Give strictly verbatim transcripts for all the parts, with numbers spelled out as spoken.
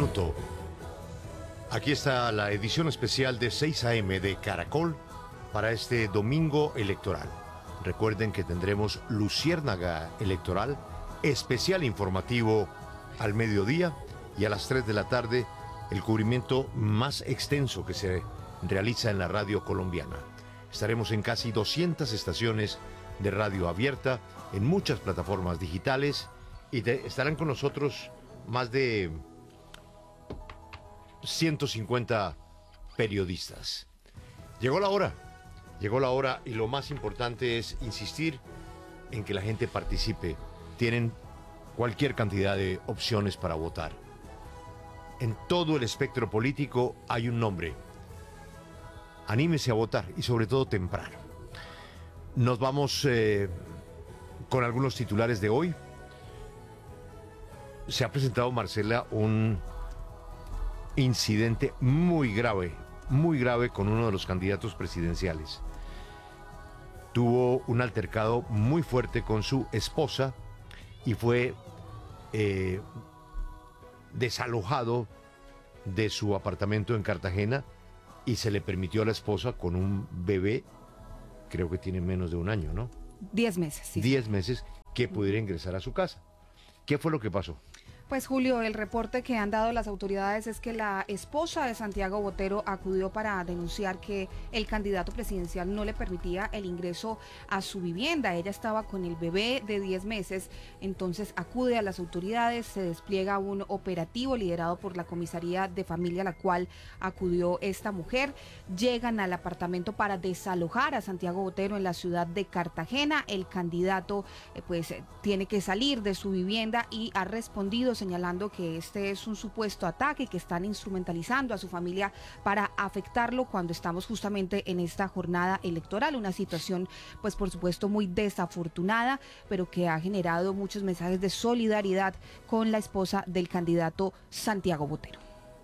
minuto. Aquí está la edición especial de seis a eme de Caracol para este domingo electoral. Recuerden que tendremos Luciérnaga Electoral, especial informativo al mediodía, y a las tres de la tarde el cubrimiento más extenso que se realiza en la radio colombiana. Estaremos en casi doscientas estaciones de radio abierta, en muchas plataformas digitales, y de, estarán con nosotros más de ciento cincuenta periodistas. Llegó la hora, llegó la hora y lo más importante es insistir en que la gente participe. Tienen cualquier cantidad de opciones para votar. En todo el espectro político hay un nombre. Anímese a votar y sobre todo temprano. Nos vamos eh, con algunos titulares de hoy. Se ha presentado, Marcela, un incidente muy grave, muy grave con uno de los candidatos presidenciales. Tuvo un altercado muy fuerte con su esposa y fue eh, desalojado de su apartamento en Cartagena, y se le permitió a la esposa, con un bebé, creo que tiene menos de un año, ¿no? Diez meses, sí. Diez meses, que pudiera ingresar a su casa. ¿Qué fue lo que pasó? Pues Julio, el reporte que han dado las autoridades es que la esposa de Santiago Botero acudió para denunciar que el candidato presidencial no le permitía el ingreso a su vivienda. Ella estaba con el bebé de diez meses, entonces acude a las autoridades, se despliega un operativo liderado por la comisaría de familia a la cual acudió esta mujer. Llegan al apartamento para desalojar a Santiago Botero en la ciudad de Cartagena. El candidato eh, pues eh, tiene que salir de su vivienda y ha respondido señalando que este es un supuesto ataque, que están instrumentalizando a su familia para afectarlo cuando estamos justamente en esta jornada electoral. Una situación, pues por supuesto, muy desafortunada, pero que ha generado muchos mensajes de solidaridad con la esposa del candidato Santiago Botero.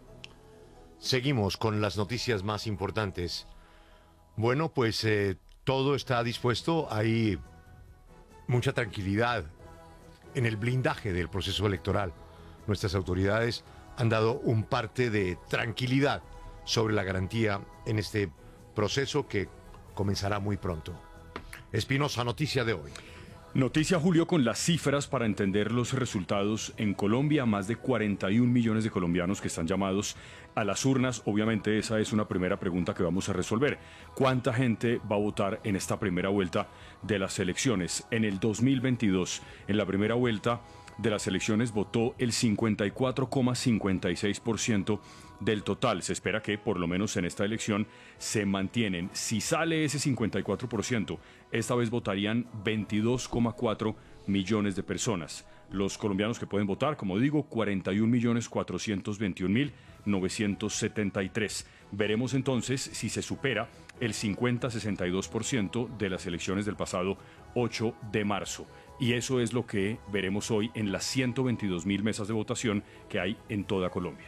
Seguimos con las noticias más importantes. Bueno, pues eh, todo está dispuesto, hay mucha tranquilidad en el blindaje del proceso electoral. Nuestras autoridades han dado un parte de tranquilidad sobre la garantía en este proceso que comenzará muy pronto. Espinosa, noticia de hoy. Noticia, Julio, con las cifras para entender los resultados en Colombia. Más de cuarenta y un millones de colombianos que están llamados a las urnas. Obviamente esa es una primera pregunta que vamos a resolver. ¿Cuánta gente va a votar en esta primera vuelta de las elecciones? En el dos mil veintidós, en la primera vuelta de las elecciones, votó el cincuenta y cuatro coma cincuenta y seis por ciento del total. Se espera que por lo menos en esta elección se mantienen. Si sale ese cincuenta y cuatro por ciento, esta vez votarían veintidós coma cuatro millones de personas. Los colombianos que pueden votar, como digo, cuarenta y un millones cuatrocientos veintiún mil novecientos setenta y tres. Veremos entonces si se supera el cincuenta a sesenta y dos por ciento de las elecciones del pasado ocho de marzo. Y eso es lo que veremos hoy en las ciento veintidós mil mesas de votación que hay en toda Colombia.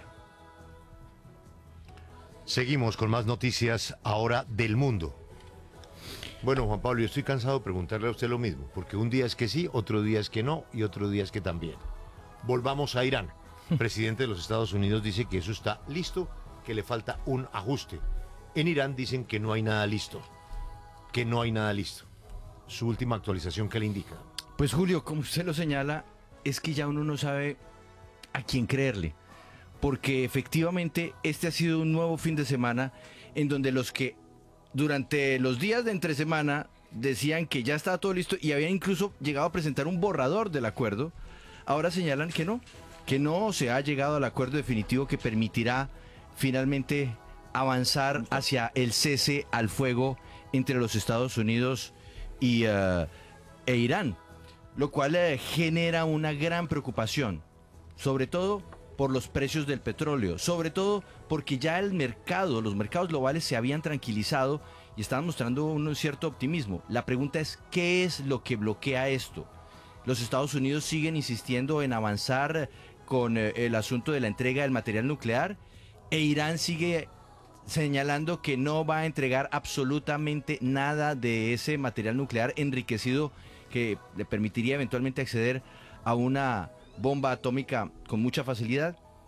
Seguimos con más noticias ahora del mundo. Bueno, Juan Pablo, yo estoy cansado de preguntarle a usted lo mismo, porque un día es que sí, otro día es que no, y otro día es que también. Volvamos a Irán. El presidente de los Estados Unidos dice que eso está listo, que le falta un ajuste. En Irán dicen que no hay nada listo, que no hay nada listo. Su última actualización, ¿qué le indica? Pues Julio, como usted lo señala, es que ya uno no sabe a quién creerle, porque efectivamente este ha sido un nuevo fin de semana en donde los que durante los días de entre semana decían que ya estaba todo listo y habían incluso llegado a presentar un borrador del acuerdo, ahora señalan que no, que no se ha llegado al acuerdo definitivo que permitirá finalmente avanzar hacia el cese al fuego entre los Estados Unidos y, uh, e Irán, lo cual eh, genera una gran preocupación, sobre todo por los precios del petróleo, sobre todo porque ya el mercado, los mercados globales se habían tranquilizado y estaban mostrando un cierto optimismo. La pregunta es, ¿qué es lo que bloquea esto? Los Estados Unidos siguen insistiendo en avanzar con eh, el asunto de la entrega del material nuclear, e Irán sigue señalando que no va a entregar absolutamente nada de ese material nuclear enriquecido que le permitiría eventualmente acceder a una bomba atómica con mucha facilidad.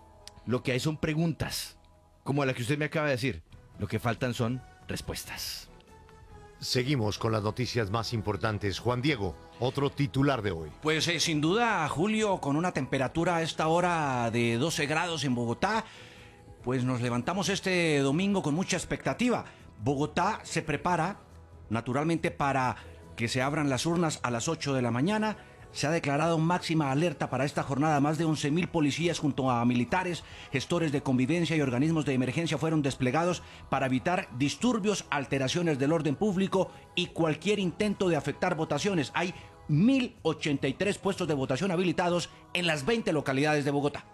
lo que hay son preguntas, como la que usted me acaba de decir. Lo que faltan son respuestas. Seguimos con las noticias más importantes. Juan Diego, otro titular de hoy. Pues eh, sin duda, Julio, con una temperatura a esta hora de doce grados en Bogotá, pues nos levantamos este domingo con mucha expectativa. Bogotá se prepara, naturalmente, para que se abran las urnas a las ocho de la mañana. Se ha declarado máxima alerta para esta jornada. Más de once mil policías junto a militares, gestores de convivencia y organismos de emergencia fueron desplegados para evitar disturbios, alteraciones del orden público y cualquier intento de afectar votaciones. Hay mil ochenta y tres puestos de votación habilitados en las veinte localidades de Bogotá.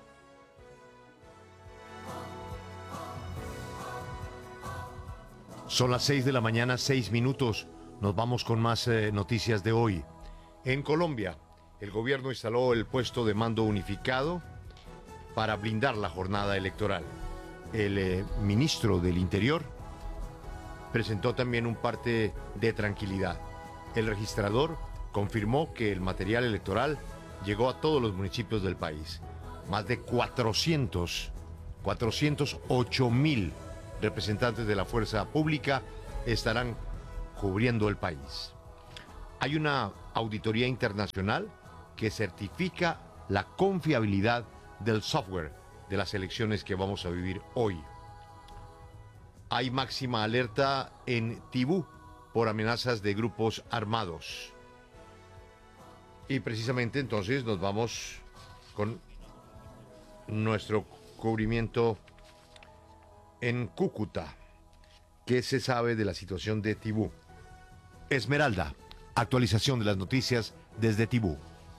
Son las seis de la mañana, seis minutos. Nos vamos con más eh, noticias de hoy. En Colombia, el gobierno instaló el puesto de mando unificado para blindar la jornada electoral. El eh, ministro del Interior presentó también un parte de tranquilidad. El registrador confirmó que el material electoral llegó a todos los municipios del país. Más de cuatrocientos, cuatrocientos ocho mil representantes de la fuerza pública estarán cubriendo el país. Hay una auditoría internacional que certifica la confiabilidad del software de las elecciones que vamos a vivir hoy. Hay máxima alerta en Tibú por amenazas de grupos armados. Y precisamente entonces nos vamos con nuestro cubrimiento en Cúcuta. ¿Qué se sabe de la situación de Tibú? Esmeralda, actualización de las noticias desde Tibú.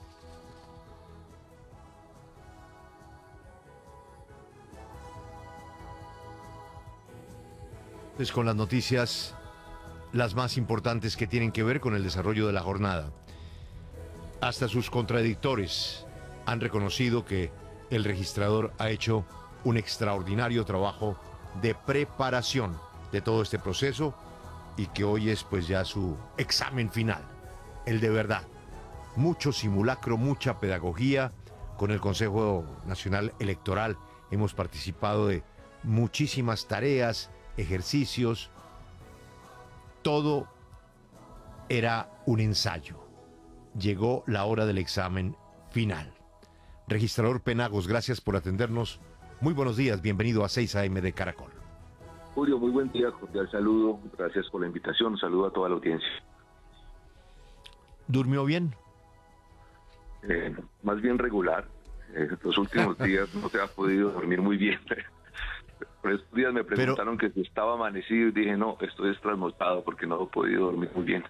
Pues con las noticias, las más importantes que tienen que ver con el desarrollo de la jornada. Hasta sus contradictores han reconocido que el registrador ha hecho un extraordinario trabajo de preparación de todo este proceso y que hoy es pues ya su examen final, el de verdad. Mucho simulacro, mucha pedagogía. Con el Consejo Nacional Electoral hemos participado de muchísimas tareas, ejercicios. Todo era un ensayo. Llegó la hora del examen final. Registrador Penagos, gracias por atendernos. Muy buenos días, bienvenido a seis a eme de Caracol. Julio, muy buen día, cordial saludo, gracias por la invitación, saludo a toda la audiencia. ¿Durmió bien? Eh, más bien regular, eh, los últimos días no se ha podido dormir muy bien. Por estos días me preguntaron Pero... que si estaba amanecido y dije no, estoy trasnochado porque no he podido dormir muy bien.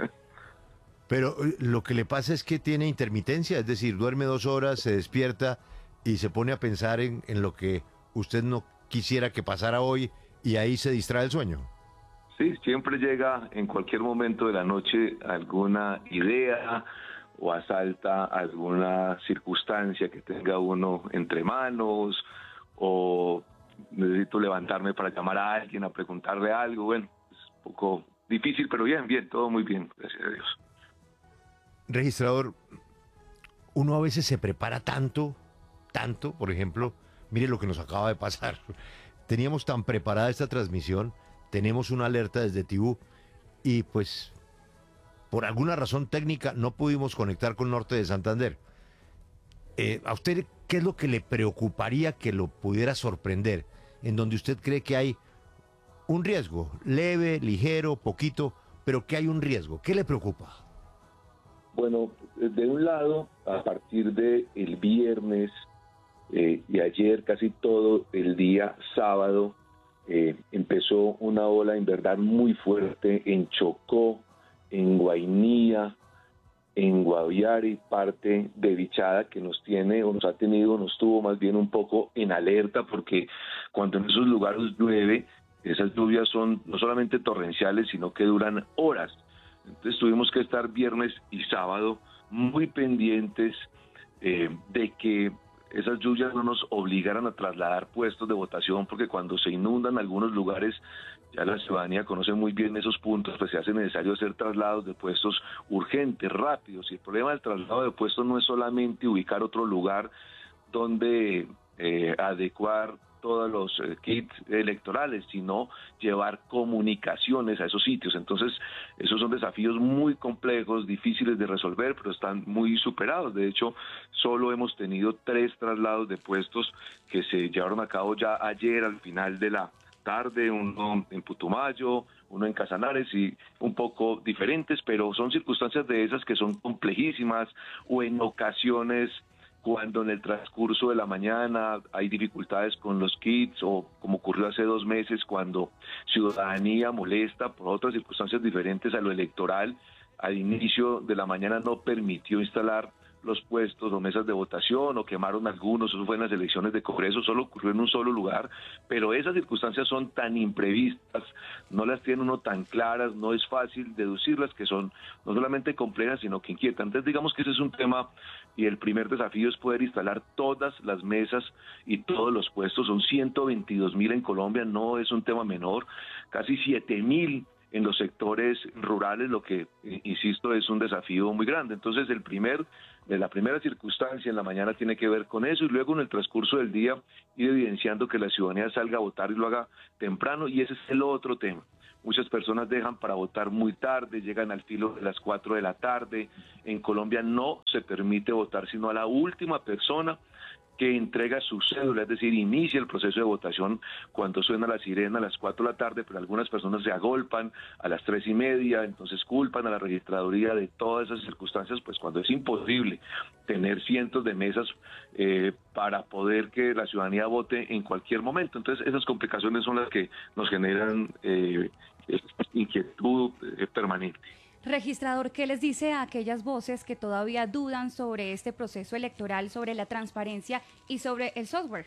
Pero lo que le pasa es que tiene intermitencia, es decir, duerme dos horas, se despierta y se pone a pensar en, en lo que usted no quisiera que pasara hoy y ahí se distrae el sueño. Sí, siempre llega en cualquier momento de la noche alguna idea o asalta alguna circunstancia que tenga uno entre manos o necesito levantarme para llamar a alguien a preguntarle algo. Bueno, es un poco difícil, pero bien, bien, todo muy bien, gracias a Dios. Registrador, uno a veces se prepara tanto, tanto, por ejemplo, mire lo que nos acaba de pasar. Teníamos tan preparada esta transmisión, tenemos una alerta desde Tibú y pues por alguna razón técnica no pudimos conectar con Norte de Santander. Eh, ¿A usted qué es lo que le preocuparía que lo pudiera sorprender? En donde usted cree que hay un riesgo, leve, ligero, poquito, pero que hay un riesgo. ¿Qué le preocupa? Bueno, de un lado, a partir del viernes eh, y ayer, casi todo el día sábado, eh, empezó una ola en verdad muy fuerte en Chocó, en Guainía, en Guaviare, parte de Bichada, que nos tiene o nos ha tenido, nos tuvo más bien un poco en alerta, porque cuando en esos lugares llueve, esas lluvias son no solamente torrenciales, sino que duran horas. Entonces tuvimos que estar viernes y sábado muy pendientes eh, de que esas lluvias no nos obligaran a trasladar puestos de votación, porque cuando se inundan algunos lugares, ya la ciudadanía conoce muy bien esos puntos, pues se hace necesario hacer traslados de puestos urgentes, rápidos. Y el problema del traslado de puestos no es solamente ubicar otro lugar donde eh, adecuar todos los eh, kits electorales, sino llevar comunicaciones a esos sitios. Entonces, esos son desafíos muy complejos, difíciles de resolver, pero están muy superados. De hecho, solo hemos tenido tres traslados de puestos que se llevaron a cabo ya ayer al final de la tarde, uno en Putumayo, uno en Casanares, y un poco diferentes, pero son circunstancias de esas que son complejísimas, o en ocasiones cuando en el transcurso de la mañana hay dificultades con los kits, o como ocurrió hace dos meses cuando ciudadanía molesta por otras circunstancias diferentes a lo electoral, al inicio de la mañana no permitió instalar los puestos o mesas de votación, o quemaron algunos. Eso fue en las elecciones de Congreso, solo ocurrió en un solo lugar, pero esas circunstancias son tan imprevistas, no las tiene uno tan claras, no es fácil deducirlas, que son no solamente complejas, sino que inquietan. Entonces, digamos que ese es un tema, y el primer desafío es poder instalar todas las mesas y todos los puestos. Son ciento veintidós mil en Colombia, no es un tema menor, casi siete mil en los sectores rurales, lo que, insisto, es un desafío muy grande. Entonces, el primer, de la primera circunstancia en la mañana tiene que ver con eso, y luego en el transcurso del día ir evidenciando que la ciudadanía salga a votar y lo haga temprano, y ese es el otro tema. Muchas personas dejan para votar muy tarde, llegan al filo de las cuatro de la tarde. En Colombia no se permite votar sino a la última persona que entrega su cédula, es decir, inicia el proceso de votación cuando suena la sirena a las cuatro de la tarde, pero algunas personas se agolpan a las tres y media, entonces culpan a la registraduría de todas esas circunstancias, pues cuando es imposible tener cientos de mesas eh, para poder que la ciudadanía vote en cualquier momento. Entonces, esas complicaciones son las que nos generan eh, inquietud eh, permanente. Registrador, ¿qué les dice a aquellas voces que todavía dudan sobre este proceso electoral, sobre la transparencia y sobre el software?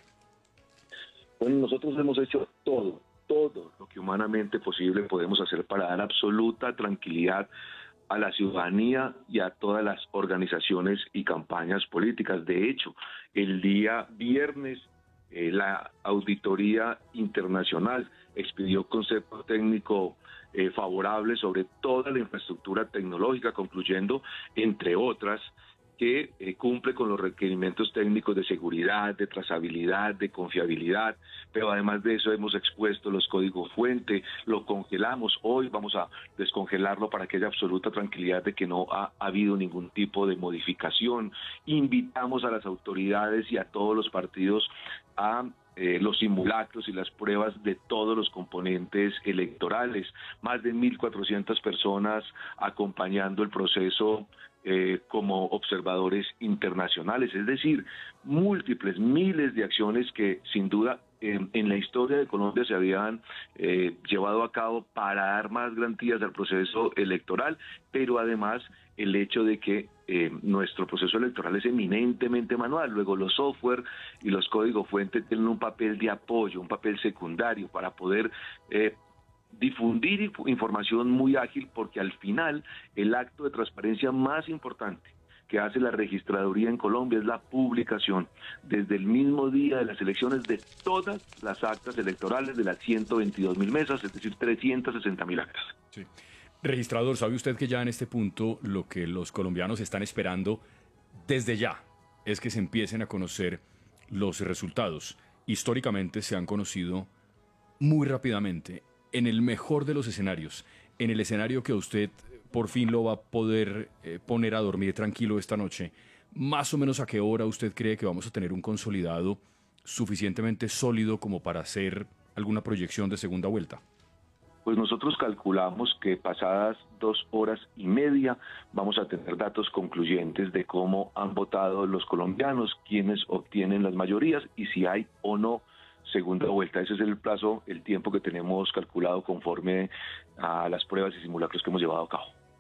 Bueno, nosotros hemos hecho todo, todo lo que humanamente posible podemos hacer para dar absoluta tranquilidad a la ciudadanía y a todas las organizaciones y campañas políticas. De hecho, el día viernes, eh, la Auditoría Internacional expidió concepto técnico Eh, favorable sobre toda la infraestructura tecnológica, concluyendo, entre otras, que eh, cumple con los requerimientos técnicos de seguridad, de trazabilidad, de confiabilidad, pero además de eso hemos expuesto los códigos fuente, lo congelamos, hoy vamos a descongelarlo para que haya absoluta tranquilidad de que no ha, ha habido ningún tipo de modificación. Invitamos a las autoridades y a todos los partidos a Eh, los simulacros y las pruebas de todos los componentes electorales. Más de mil cuatrocientas personas acompañando el proceso eh, como observadores internacionales, es decir, múltiples, miles de acciones que sin duda eh, en la historia de Colombia se habían eh, llevado a cabo para dar más garantías al proceso electoral, pero además el hecho de que eh, nuestro proceso electoral es eminentemente manual. Luego los software y los códigos fuentes tienen un papel de apoyo, un papel secundario para poder eh, difundir información muy ágil, porque al final el acto de transparencia más importante que hace la registraduría en Colombia es la publicación desde el mismo día de las elecciones de todas las actas electorales de las ciento veintidós mil mesas, es decir, trescientas sesenta mil actas. Sí. Registrador, ¿sabe usted que ya en este punto lo que los colombianos están esperando desde ya es que se empiecen a conocer los resultados? Históricamente se han conocido muy rápidamente, en el mejor de los escenarios, en el escenario que usted por fin lo va a poder eh, poner a dormir tranquilo esta noche. ¿Más o menos a qué hora usted cree que vamos a tener un consolidado suficientemente sólido como para hacer alguna proyección de segunda vuelta? Pues nosotros calculamos que pasadas dos horas y media vamos a tener datos concluyentes de cómo han votado los colombianos, quiénes obtienen las mayorías y si hay o no segunda vuelta. Ese es el plazo, el tiempo que tenemos calculado conforme a las pruebas y simulacros que hemos llevado a cabo.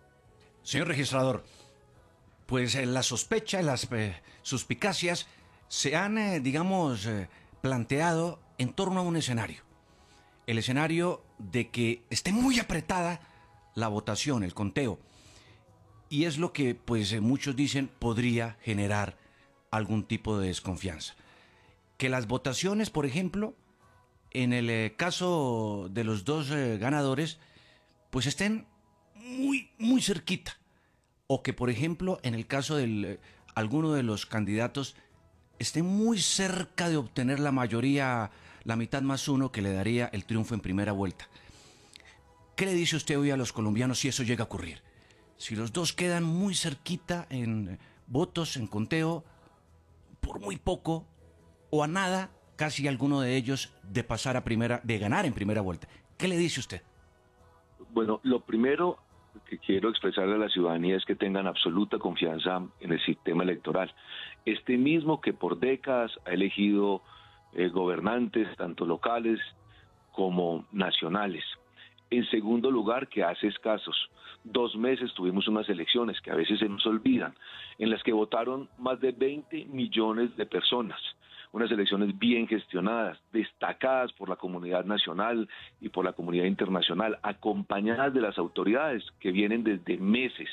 Señor registrador, pues eh, la sospecha, las eh, suspicacias se han, eh, digamos, eh, planteado en torno a un escenario. El escenario de que esté muy apretada la votación, el conteo. Y es lo que, pues, eh, muchos dicen podría generar algún tipo de desconfianza. Que las votaciones, por ejemplo, en el eh, caso de los dos eh, ganadores, pues estén muy, muy cerquita. O que, por ejemplo, en el caso de eh, alguno de los candidatos esté muy cerca de obtener la mayoría, la mitad más uno que le daría el triunfo en primera vuelta. ¿Qué le dice usted hoy a los colombianos si eso llega a ocurrir? Si los dos quedan muy cerquita en votos, en conteo, por muy poco o a nada, casi alguno de ellos de pasar a primera, de ganar en primera vuelta. ¿Qué le dice usted? Bueno, lo primero que quiero expresarle a la ciudadanía es que tengan absoluta confianza en el sistema electoral. Este mismo que por décadas ha elegido eh, gobernantes, tanto locales como nacionales. En segundo lugar, que hace escasos dos meses tuvimos unas elecciones que a veces se nos olvidan, en las que votaron más de veinte millones de personas. Unas elecciones bien gestionadas, destacadas por la comunidad nacional y por la comunidad internacional, acompañadas de las autoridades que vienen desde meses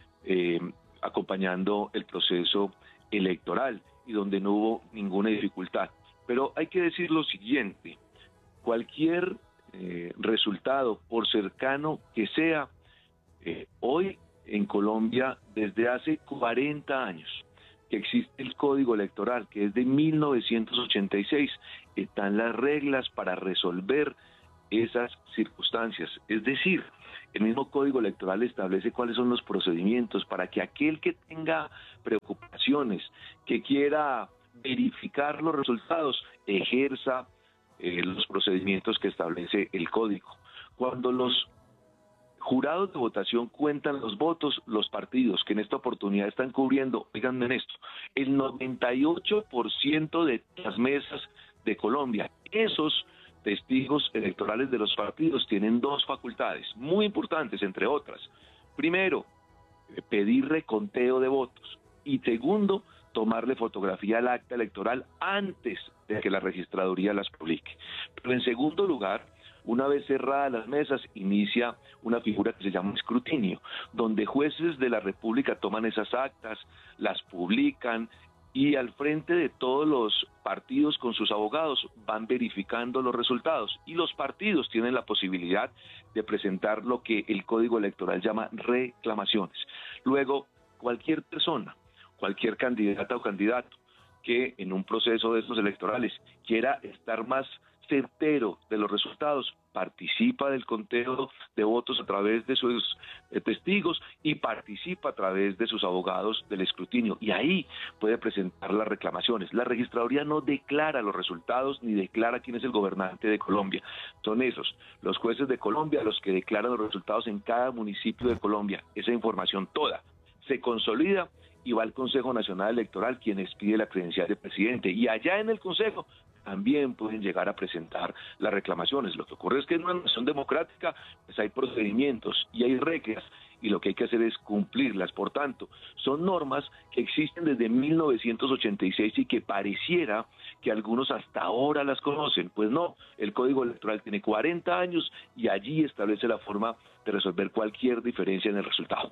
eh, acompañando el proceso electoral y donde no hubo ninguna dificultad. Pero hay que decir lo siguiente, cualquier eh, resultado, por cercano que sea, eh, hoy en Colombia, desde hace cuarenta años, que existe el Código Electoral, que es de mil novecientos ochenta y seis, están las reglas para resolver esas circunstancias. Es decir, el mismo Código Electoral establece cuáles son los procedimientos para que aquel que tenga preocupaciones, que quiera verificar los resultados, ejerza eh, los procedimientos que establece el Código. Cuando los jurados de votación cuentan los votos, los partidos que en esta oportunidad están cubriendo, oiganme en esto, el noventa y ocho por ciento de las mesas de Colombia. Esos testigos electorales de los partidos tienen dos facultades muy importantes, entre otras. Primero, pedir reconteo de votos y segundo, tomarle fotografía al acta electoral antes de que la registraduría las publique. Pero en segundo lugar, una vez cerradas las mesas, inicia una figura que se llama escrutinio, donde jueces de la República toman esas actas, las publican y al frente de todos los partidos con sus abogados van verificando los resultados y los partidos tienen la posibilidad de presentar lo que el Código Electoral llama reclamaciones. Luego, cualquier persona, cualquier candidata o candidato que en un proceso de estos electorales quiera estar más certero de los resultados, participa del conteo de votos a través de sus eh, testigos y participa a través de sus abogados del escrutinio y ahí puede presentar las reclamaciones. La registraduría no declara los resultados ni declara quién es el gobernante de Colombia. Son esos, los jueces de Colombia, los que declaran los resultados en cada municipio de Colombia. Esa información toda se consolida y va al Consejo Nacional Electoral, quien expide la credencial de presidente, y allá en el Consejo también pueden llegar a presentar las reclamaciones. Lo que ocurre es que en una nación democrática pues hay procedimientos y hay reglas, y lo que hay que hacer es cumplirlas. Por tanto, son normas que existen desde mil novecientos ochenta y seis y que pareciera que algunos hasta ahora las conocen. Pues no, el Código Electoral tiene cuarenta años y allí establece la forma de resolver cualquier diferencia en el resultado.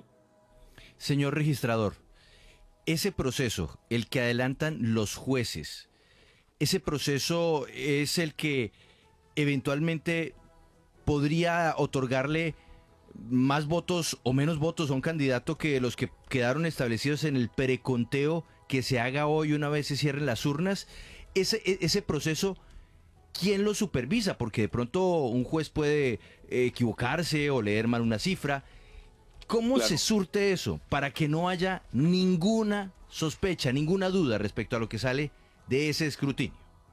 Señor registrador, ese proceso, el que adelantan los jueces, ese proceso es el que eventualmente podría otorgarle más votos o menos votos a un candidato que los que quedaron establecidos en el preconteo que se haga hoy una vez se cierren las urnas. Ese, ese proceso, ¿quién lo supervisa? Porque de pronto un juez puede equivocarse o leer mal una cifra. ¿Cómo claro. se surte eso para que no haya ninguna sospecha, ninguna duda respecto a lo que sale de ese escrutinio?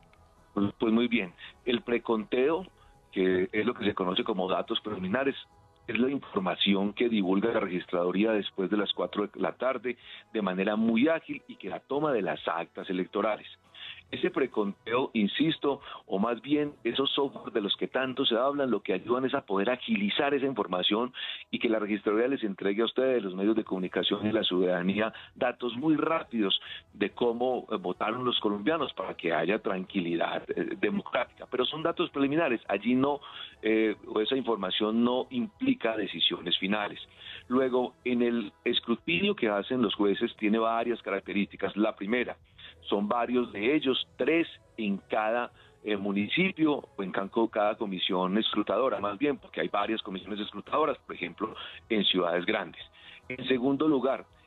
Pues muy bien, el preconteo, que es lo que se conoce como datos preliminares, es la información que divulga la registraduría después de las cuatro de la tarde de manera muy ágil y que la toma de las actas electorales. Ese preconteo, insisto, o más bien esos software de los que tanto se hablan, lo que ayudan es a poder agilizar esa información y que la registraduría les entregue a ustedes, los medios de comunicación y la ciudadanía, datos muy rápidos de cómo eh, votaron los colombianos para que haya tranquilidad eh, democrática. Pero son datos preliminares, allí no, eh, esa información no implica decisiones finales. Luego, en el escrutinio que hacen los jueces tiene varias características. La primera, son varios de ellos, tres en cada eh, municipio o en cada comisión escrutadora, más bien, porque hay varias comisiones escrutadoras, por ejemplo, en ciudades grandes. En segundo lugar,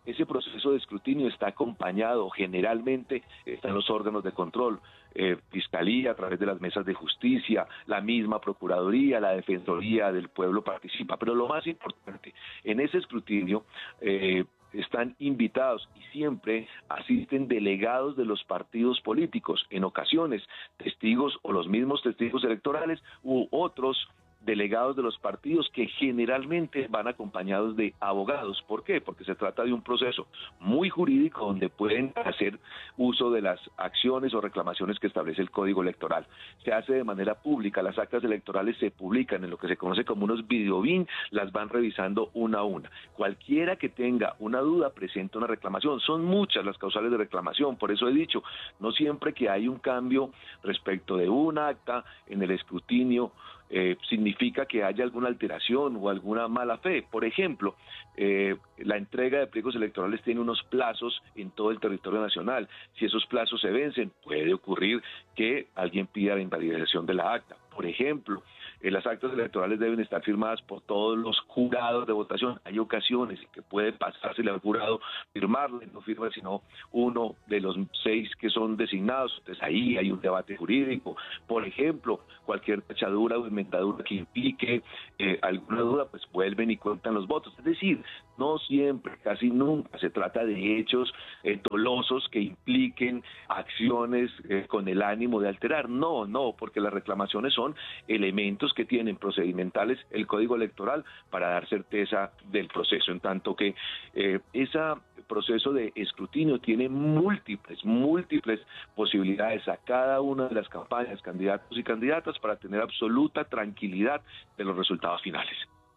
ese proceso de escrutinio está acompañado, generalmente están los órganos de control, eh, Fiscalía a través de las mesas de justicia, la misma Procuraduría, la Defensoría del Pueblo participa, pero lo más importante, en ese escrutinio eh, están invitados y siempre asisten delegados de los partidos políticos, en ocasiones testigos o los mismos testigos electorales u otros delegados de los partidos que generalmente van acompañados de abogados. ¿Por qué? Porque se trata de un proceso muy jurídico donde pueden hacer uso de las acciones o reclamaciones que establece el Código Electoral. Se hace de manera pública, las actas electorales se publican en lo que se conoce como unos videobin, las van revisando una a una. Cualquiera que tenga una duda presenta una reclamación. Son muchas las causales de reclamación, por eso he dicho, no siempre que hay un cambio respecto de un acta en el escrutinio, Eh, significa que haya alguna alteración o alguna mala fe. Por ejemplo, eh, la entrega de pliegos electorales tiene unos plazos en todo el territorio nacional. Si esos plazos se vencen, puede ocurrir que alguien pida la invalidación de la acta. Por ejemplo, eh, las actas electorales deben estar firmadas por todos los jurados de votación. Hay ocasiones en que puede pasársele al jurado firmarle, no firma sino uno de los seis que son designados. Entonces ahí hay un debate jurídico. Por ejemplo, cualquier tachadura o inventadura que implique eh, alguna duda, pues vuelven y cuentan los votos. Es decir, no siempre, casi nunca se trata de hechos eh, dolosos que impliquen acciones eh, con el ánimo de alterar. No, no, porque las reclamaciones son elementos que tienen procedimentales el Código Electoral para dar certeza del proceso, en tanto que eh, ese proceso de escrutinio tiene múltiples, múltiples posibilidades a cada una de las campañas, candidatos y candidatas, para tener absoluta tranquilidad de los resultados finales.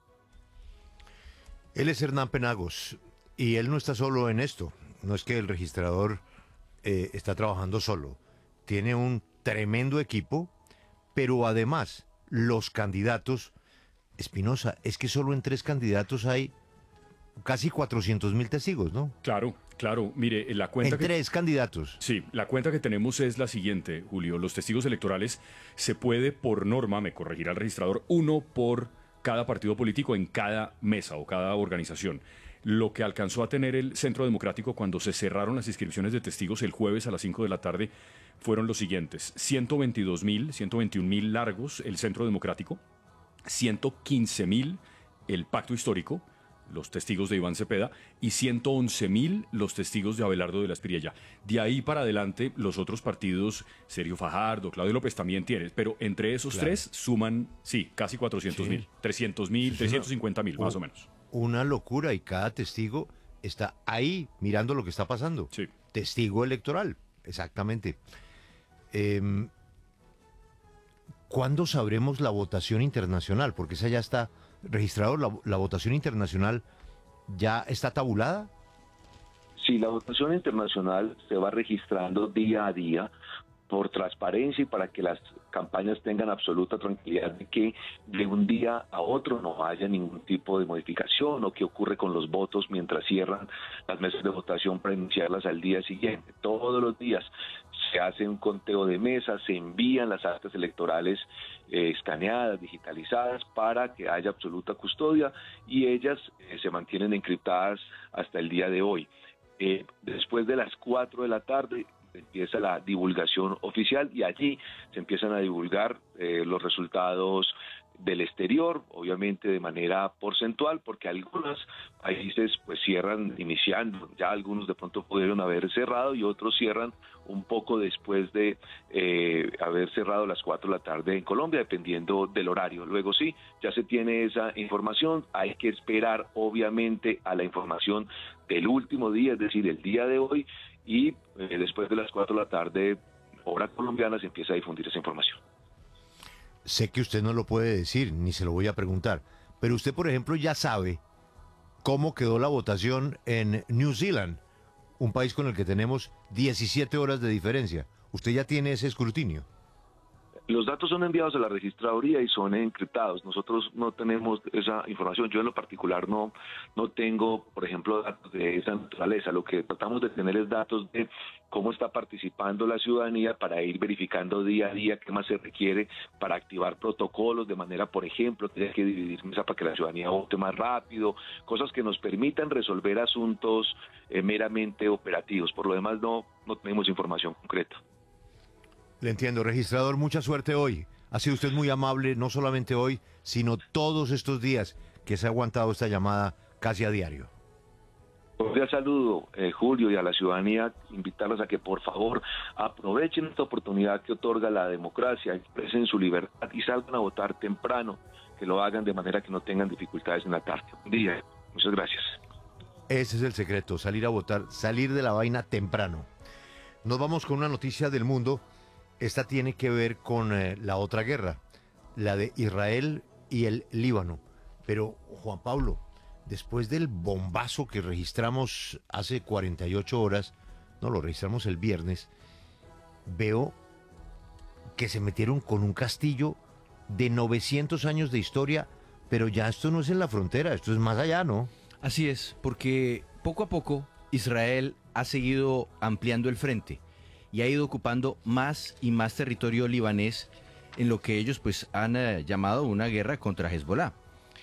Él es Hernán Penagos y él no está solo en esto. No es que el registrador eh, está trabajando solo. Tiene un tremendo equipo, pero además los candidatos, Espinosa, es que solo en tres candidatos hay casi cuatrocientos mil testigos, ¿no? Claro, claro. Mire, la cuenta En que... tres candidatos. Sí, la cuenta que tenemos es la siguiente, Julio. Los testigos electorales se puede, por norma, me corregirá el registrador, uno por cada partido político en cada mesa o cada organización. Lo que alcanzó a tener el Centro Democrático cuando se cerraron las inscripciones de testigos el jueves a las cinco de la tarde fueron los siguientes: ciento veintidós mil, ciento veintiún mil largos el Centro Democrático, ciento quince mil el Pacto Histórico, los testigos de Iván Cepeda, y ciento once mil los testigos de Abelardo de la Espriella. De ahí para adelante, los otros partidos, Sergio Fajardo, Claudio López también tiene, pero entre esos Claro. tres suman, sí, casi cuatrocientos mil, Sí. trescientos mil, Sí, trescientos cincuenta mil, una- más o menos. Una locura, y cada testigo está ahí mirando lo que está pasando. Sí. Testigo electoral, exactamente. Eh, ¿Cuándo sabremos la votación internacional? Porque esa ya está registrado, la, la votación internacional ya está tabulada. Sí, la votación internacional se va registrando día a día por transparencia y para que las campañas tengan absoluta tranquilidad de que de un día a otro no haya ningún tipo de modificación o qué ocurre con los votos mientras cierran las mesas de votación para iniciarlas al día siguiente. Todos los días se hace un conteo de mesas, se envían las actas electorales eh, escaneadas, digitalizadas, para que haya absoluta custodia y ellas eh, se mantienen encriptadas hasta el día de hoy. Eh, después de las cuatro de la tarde empieza la divulgación oficial y allí se empiezan a divulgar eh, los resultados del exterior, obviamente de manera porcentual, porque algunos países pues cierran iniciando, ya algunos de pronto pudieron haber cerrado y otros cierran un poco después de eh, haber cerrado a las cuatro de la tarde en Colombia, dependiendo del horario. Luego sí, ya se tiene esa información, hay que esperar obviamente a la información del último día, es decir, el día de hoy, y eh, después de las cuatro de la tarde, hora colombiana, se empieza a difundir esa información. Sé que usted no lo puede decir, ni se lo voy a preguntar, pero usted, por ejemplo, ya sabe cómo quedó la votación en New Zealand, un país con el que tenemos diecisiete horas de diferencia. ¿Usted ya tiene ese escrutinio? Los datos son enviados a la registraduría y son encriptados. Nosotros no tenemos esa información. Yo en lo particular no, no tengo, por ejemplo, datos de esa naturaleza. Lo que tratamos de tener es datos de cómo está participando la ciudadanía para ir verificando día a día qué más se requiere para activar protocolos de manera, por ejemplo, tener que dividir mesa para que la ciudadanía vote más rápido, cosas que nos permitan resolver asuntos eh, meramente operativos. Por lo demás no, no tenemos información concreta. Le entiendo, registrador, mucha suerte hoy. Ha sido usted muy amable, no solamente hoy, sino todos estos días que se ha aguantado esta llamada casi a diario. Un saludo, eh, Julio, y a la ciudadanía, invitarlos a que por favor aprovechen esta oportunidad que otorga la democracia, expresen su libertad y salgan a votar temprano, que lo hagan de manera que no tengan dificultades en la tarde. Un día, muchas gracias. Ese es el secreto, salir a votar, salir de la vaina temprano. Nos vamos con una noticia del mundo. Esta tiene que ver con eh, la otra guerra, la de Israel y el Líbano. Pero, Juan Pablo, después del bombazo que registramos hace cuarenta y ocho horas, no, lo registramos el viernes, veo que se metieron con un castillo de novecientos años de historia, pero ya esto no es en la frontera, esto es más allá, ¿no? Así es, porque poco a poco Israel ha seguido ampliando el frente y ha ido ocupando más y más territorio libanés en lo que ellos pues han eh, llamado una guerra contra Hezbollah.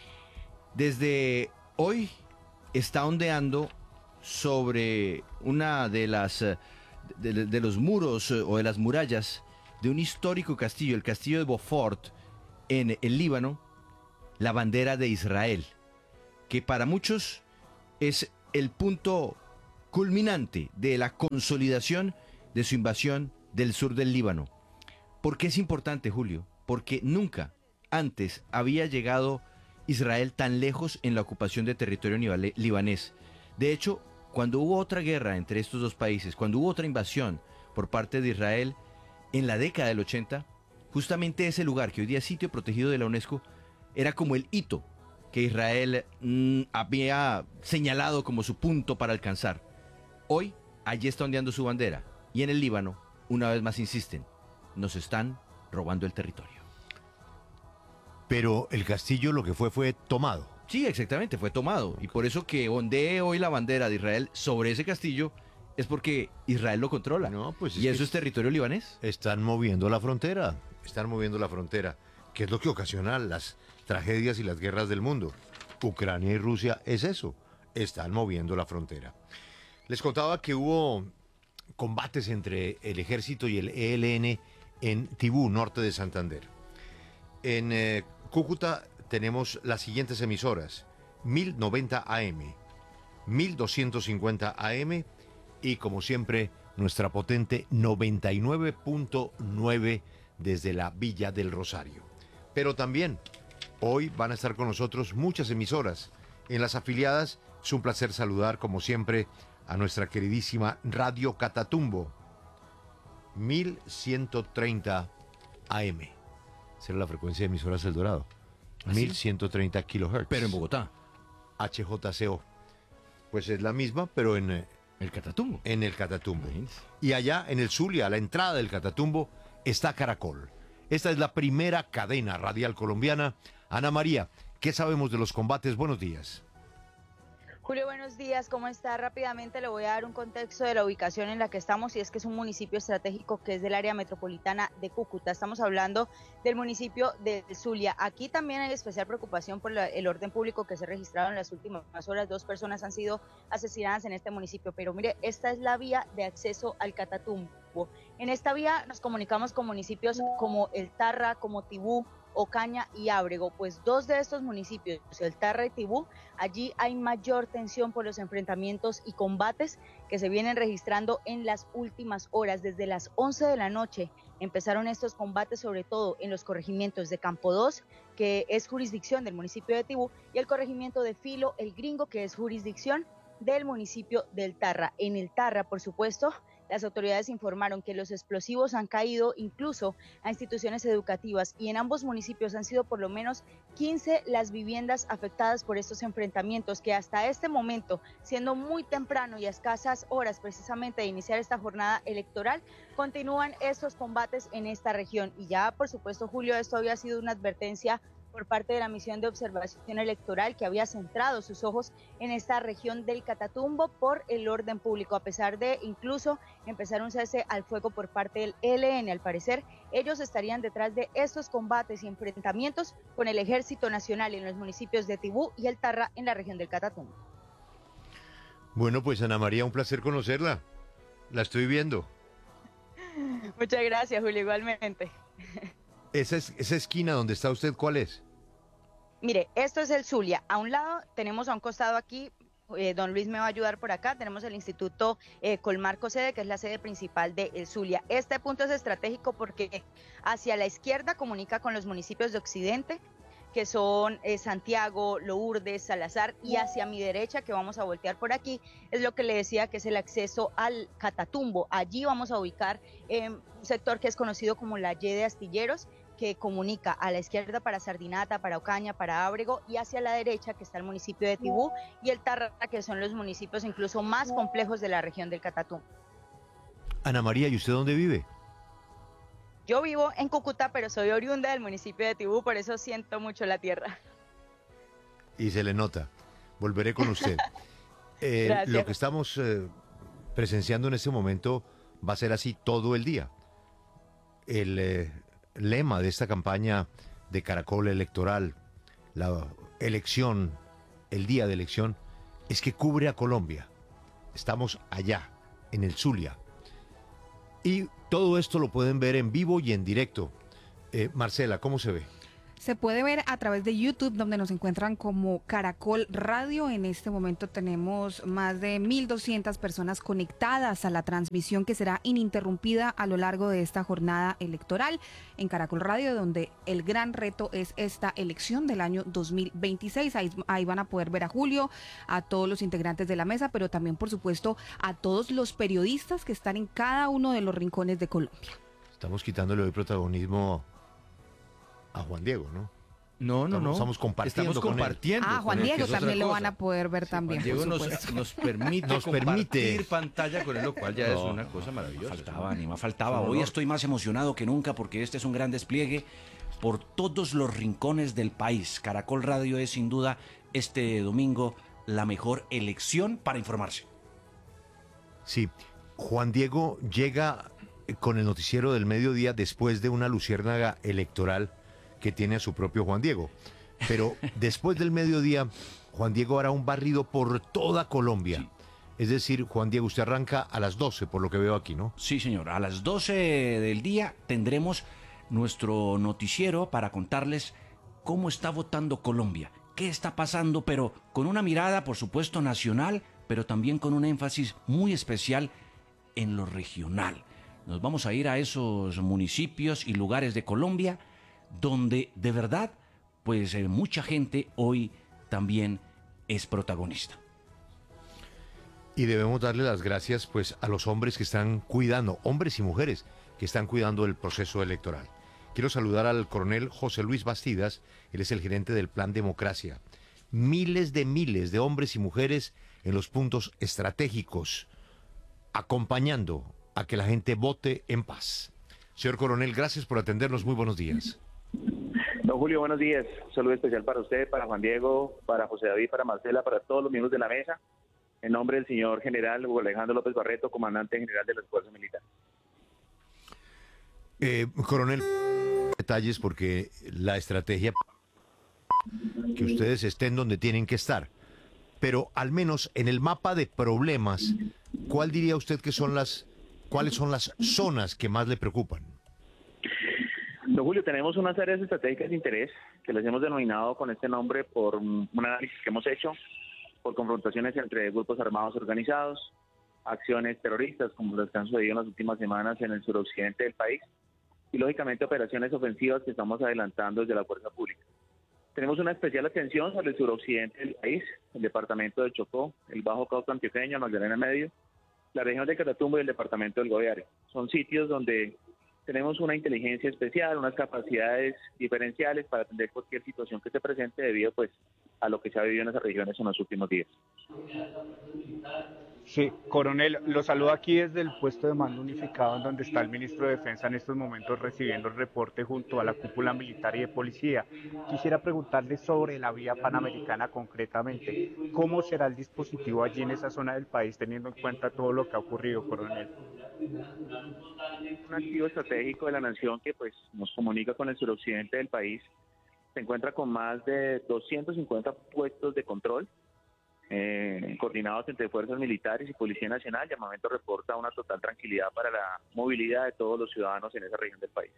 Desde hoy está ondeando sobre una de las eh, de, de los muros eh, o de las murallas de un histórico castillo, el castillo de Beaufort en el Líbano, la bandera de Israel, que para muchos es el punto culminante de la consolidación de su invasión del sur del Líbano. ¿Por qué es importante, Julio? Porque nunca antes había llegado Israel tan lejos en la ocupación de territorio libanés. De hecho, cuando hubo otra guerra entre estos dos países, cuando hubo otra invasión por parte de Israel en la década del ochenta, justamente ese lugar, que hoy día es sitio protegido de la UNESCO, era como el hito que Israel mmm, había señalado como su punto para alcanzar. Hoy, allí está ondeando su bandera. Y en el Líbano, una vez más insisten, nos están robando el territorio. Pero el castillo lo que fue fue tomado. Sí, exactamente, fue tomado. Y por eso que ondee hoy la bandera de Israel sobre ese castillo es porque Israel lo controla. No, pues es y eso que es territorio libanés. Están moviendo la frontera, están moviendo la frontera, que es lo que ocasiona las tragedias y las guerras del mundo. Ucrania y Rusia es eso, están moviendo la frontera. Les contaba que hubo combates entre el ejército y el E L N en Tibú, norte de Santander. En eh, Cúcuta tenemos las siguientes emisoras: mil noventa A M, mil doscientos cincuenta A M y, como siempre, nuestra potente noventa y nueve punto nueve desde la Villa del Rosario. Pero también hoy van a estar con nosotros muchas emisoras. En las afiliadas es un placer saludar, como siempre, a nuestra queridísima Radio Catatumbo, mil ciento treinta A M. Esa era la frecuencia de emisoras El Dorado. ¿Ah, sí? mil ciento treinta kilohertz. Pero en Bogotá. H J C O. Pues es la misma, pero en, eh, El Catatumbo. en el Catatumbo. Imagínese. Y allá en el Zulia, a la entrada del Catatumbo, está Caracol. Esta es la primera cadena radial colombiana. Ana María, ¿qué sabemos de los combates? Buenos días. Julio, buenos días. ¿Cómo está? Rápidamente le voy a dar un contexto de la ubicación en la que estamos, y es que es un municipio estratégico que es del área metropolitana de Cúcuta. Estamos hablando del municipio de Zulia. Aquí también hay especial preocupación por la, el orden público que se ha registrado en las últimas horas. Dos personas han sido asesinadas en este municipio, pero mire, esta es la vía de acceso al Catatumbo. En esta vía nos comunicamos con municipios como El Tarra, como Tibú, Ocaña y Ábrego, pues dos de estos municipios, El Tarra y Tibú, allí hay mayor tensión por los enfrentamientos y combates que se vienen registrando en las últimas horas. Desde las once de la noche empezaron estos combates, sobre todo en los corregimientos de Campo dos, que es jurisdicción del municipio de Tibú, y el corregimiento de Filo, el Gringo, que es jurisdicción del municipio del Tarra. En El Tarra, por supuesto, Las autoridades informaron que los explosivos han caído incluso a instituciones educativas y en ambos municipios han sido por lo menos quince las viviendas afectadas por estos enfrentamientos que hasta este momento, siendo muy temprano y a escasas horas precisamente de iniciar esta jornada electoral, continúan estos combates en esta región. Y ya, por supuesto, Julio, esto había sido una advertencia por parte de la misión de observación electoral que había centrado sus ojos en esta región del Catatumbo por el orden público, a pesar de incluso empezar un cese al fuego por parte del E L N. Al parecer, ellos estarían detrás de estos combates y enfrentamientos con el Ejército Nacional en los municipios de Tibú y El Tarra en la región del Catatumbo. Bueno, pues Ana María, un placer conocerla. La estoy viendo. Muchas gracias, Julio, igualmente. Esa, es, esa esquina donde está usted, ¿cuál es? Mire, esto es el Zulia. A un lado tenemos a un costado aquí, eh, don Luis me va a ayudar por acá, tenemos el Instituto eh, Colmarco Sede, que es la sede principal de el Zulia. Este punto es estratégico porque hacia la izquierda comunica con los municipios de Occidente, que son eh, Santiago, Lourdes, Salazar, y hacia mi derecha, que vamos a voltear por aquí, es lo que le decía que es el acceso al Catatumbo. Allí vamos a ubicar eh, un sector que es conocido como la Y de Astilleros, que comunica a la izquierda para Sardinata, para Ocaña, para Ábrego, y hacia la derecha, que está el municipio de Tibú y el Tarra, que son los municipios incluso más complejos de la región del Catatumbo. Ana María, ¿y usted dónde vive? Yo vivo en Cúcuta, pero soy oriunda del municipio de Tibú, por eso siento mucho la tierra. Y se le nota. Volveré con usted. Eh, lo que estamos eh, presenciando en este momento va a ser así todo el día. El eh, lema de esta campaña de Caracol Electoral, la elección, el día de elección, es que cubre a Colombia. Estamos allá, en el Zulia. Y todo esto lo pueden ver en vivo y en directo. Eh, Marcela, ¿cómo se ve? Se puede ver a través de YouTube, donde nos encuentran como Caracol Radio. En este momento tenemos más de mil doscientas personas conectadas a la transmisión que será ininterrumpida a lo largo de esta jornada electoral en Caracol Radio, donde el gran reto es esta elección del año dos mil veintiséis. Ahí, ahí van a poder ver a Julio, a todos los integrantes de la mesa, pero también, por supuesto, a todos los periodistas que están en cada uno de los rincones de Colombia. Estamos quitándole hoy protagonismo a Juan Diego, ¿no? No, no, estamos, no. Estamos compartiendo. Estamos compartiendo. Ah, Juan Diego también lo van a poder ver sí, también. Juan Diego nos, nos permite nos compartir permite. pantalla con él, lo cual ya no, es una cosa maravillosa. Ni más faltaba, ni más faltaba. Hoy estoy más emocionado que nunca porque este es un gran despliegue por todos los rincones del país. Caracol Radio es sin duda este domingo la mejor elección para informarse. Sí, Juan Diego llega con el noticiero del mediodía después de una luciérnaga electoral que tiene a su propio Juan Diego. Pero después del mediodía, Juan Diego hará un barrido por toda Colombia. Sí. Es decir, Juan Diego, usted arranca a las doce, por lo que veo aquí, ¿no? Sí, señor. A las doce del día tendremos nuestro noticiero para contarles cómo está votando Colombia, qué está pasando, pero con una mirada, por supuesto, nacional, pero también con un énfasis muy especial en lo regional. Nos vamos a ir a esos municipios y lugares de Colombia donde de verdad, pues eh, mucha gente hoy también es protagonista. Y debemos darle las gracias pues a los hombres que están cuidando, hombres y mujeres que están cuidando el proceso electoral. Quiero saludar al coronel José Luis Bastidas, él es el gerente del Plan Democracia. Miles de miles de hombres y mujeres en los puntos estratégicos, acompañando a que la gente vote en paz. Señor coronel, gracias por atendernos, muy buenos días. Don Julio, buenos días. Un saludo especial para usted, para Juan Diego, para José David, para Marcela, para todos los miembros de la mesa. En nombre del señor general Hugo Alejandro López Barreto, comandante general de las Fuerzas Militares. Eh, coronel, detalles porque la estrategia que ustedes estén donde tienen que estar, pero al menos en el mapa de problemas, ¿cuál diría usted que son las, cuáles son las zonas que más le preocupan? Don Julio, tenemos unas áreas estratégicas de interés que las hemos denominado con este nombre por un análisis que hemos hecho, por confrontaciones entre grupos armados organizados, acciones terroristas como las que han sucedido en las últimas semanas en el suroccidente del país y lógicamente operaciones ofensivas que estamos adelantando desde la fuerza pública. Tenemos una especial atención sobre el suroccidente del país, el departamento de Chocó, el Bajo Cauca antioqueño, Magdalena Medio, la región de Catatumbo y el departamento del Guaviare. Son sitios donde tenemos una inteligencia especial, unas capacidades diferenciales para atender cualquier situación que se presente debido pues a lo que se ha vivido en esas regiones en los últimos días. Sí, coronel, lo saludo aquí desde el puesto de mando unificado en donde está el ministro de Defensa en estos momentos recibiendo el reporte junto a la cúpula militar y de policía. Quisiera preguntarle sobre la vía panamericana concretamente. ¿Cómo será el dispositivo allí en esa zona del país teniendo en cuenta todo lo que ha ocurrido, coronel? Un activo estratégico de la nación que pues nos comunica con el suroccidente del país. Se encuentra con más de doscientos cincuenta puestos de control, Eh, coordinados entre fuerzas militares y Policía Nacional. Llamamiento reporta una total tranquilidad para la movilidad de todos los ciudadanos en esa región del país.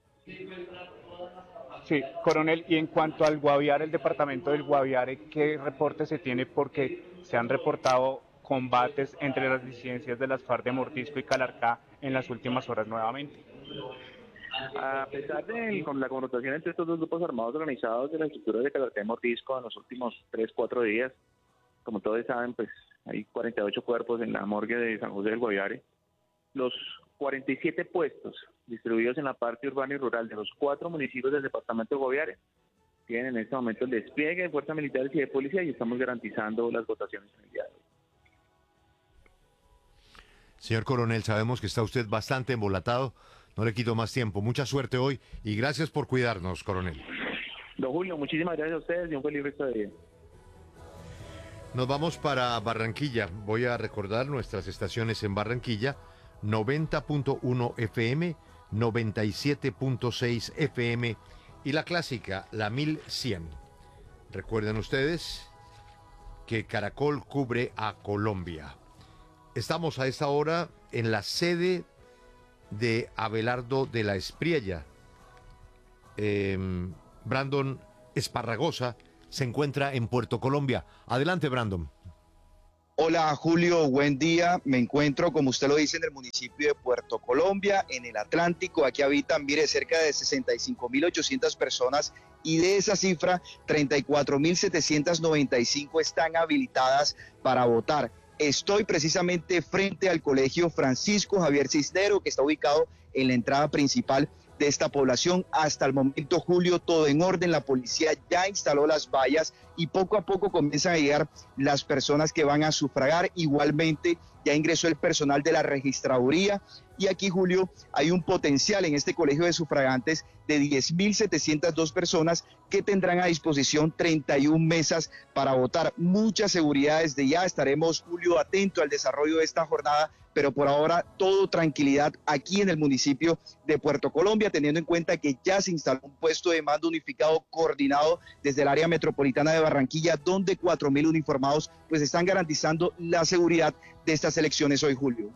Sí, coronel, y en cuanto al Guaviare, el departamento del Guaviare, ¿qué reporte se tiene? Porque se han reportado combates entre las disidencias de las FARC de Mordisco y Calarcá en las últimas horas nuevamente. A pesar de con la confrontación entre estos dos grupos armados organizados de las estructuras de Calarcá y Mordisco en los últimos tres, cuatro días, como todos saben, pues hay cuarenta y ocho cuerpos en la morgue de San José del Guaviare. Los cuarenta y siete puestos distribuidos en la parte urbana y rural de los cuatro municipios del departamento de Guaviare tienen en este momento el despliegue de fuerzas militares y de policía y estamos garantizando las votaciones en el día de hoy. Señor coronel, sabemos que está usted bastante embolatado. No le quito más tiempo. Mucha suerte hoy y gracias por cuidarnos, coronel. Don Julio, muchísimas gracias a ustedes y un feliz resto de día. Nos vamos para Barranquilla. Voy a recordar nuestras estaciones en Barranquilla: noventa punto uno F M, noventa y siete punto seis F M y la clásica, la mil cien. Recuerden ustedes que Caracol cubre a Colombia. Estamos a esta hora en la sede de Abelardo de la Espriella. Eh, Brandon Esparragosa se encuentra en Puerto Colombia. Adelante, Brandon. Hola, Julio, buen día. Me encuentro, como usted lo dice, en el municipio de Puerto Colombia, en el Atlántico. Aquí habitan, mire, cerca de sesenta y cinco mil ochocientas personas y de esa cifra, treinta y cuatro mil setecientas noventa y cinco están habilitadas para votar. Estoy precisamente frente al Colegio Francisco Javier Cisnero, que está ubicado en la entrada principal de esta población. Hasta el momento, Julio, todo en orden. La policía ya instaló las vallas y poco a poco comienzan a llegar las personas que van a sufragar. Igualmente, ya ingresó el personal de la registraduría. Y aquí, Julio, hay un potencial en este colegio de sufragantes de diez mil setecientas dos personas que tendrán a disposición treinta y una mesas para votar. Mucha seguridad desde ya. Estaremos, Julio, atento al desarrollo de esta jornada, pero por ahora todo tranquilidad aquí en el municipio de Puerto Colombia, teniendo en cuenta que ya se instaló un puesto de mando unificado coordinado desde el área metropolitana de Barranquilla, donde cuatro mil uniformados pues están garantizando la seguridad de estas elecciones hoy, Julio.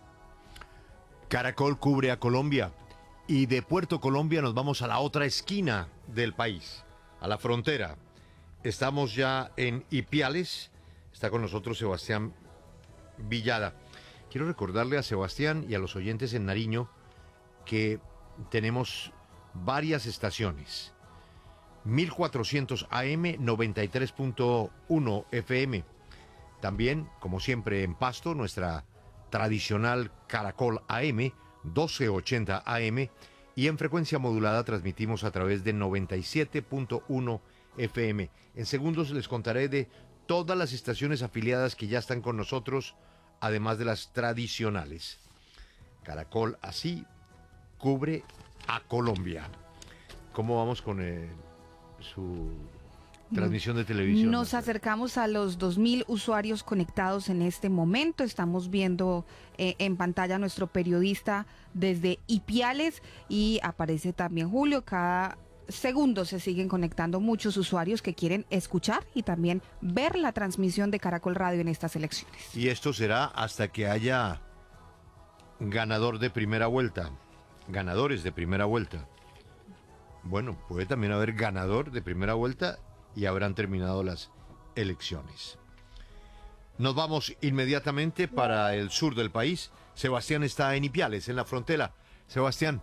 Caracol cubre a Colombia y de Puerto Colombia nos vamos a la otra esquina del país, a la frontera. Estamos ya en Ipiales, está con nosotros Sebastián Villada. Quiero recordarle a Sebastián y a los oyentes en Nariño que tenemos varias estaciones. mil cuatrocientos A M, noventa y tres punto uno F M. También, como siempre, en Pasto, nuestra tradicional Caracol A M, doce ochenta A M. Y en frecuencia modulada transmitimos a través de noventa y siete punto uno F M. En segundos les contaré de todas las estaciones afiliadas que ya están con nosotros, además de las tradicionales. Caracol así cubre a Colombia. ¿Cómo vamos con el, su transmisión de televisión? Nos acercamos a los dos mil usuarios conectados en este momento. Estamos viendo eh, en pantalla a nuestro periodista desde Ipiales y aparece también Julio. Cada segundo se siguen conectando muchos usuarios que quieren escuchar y también ver la transmisión de Caracol Radio en estas elecciones. Y esto será hasta que haya ganador de primera vuelta, ganadores de primera vuelta. Bueno, puede también haber ganador de primera vuelta y habrán terminado las elecciones. Nos vamos inmediatamente para el sur del país. Sebastián está en Ipiales, en la frontera. Sebastián,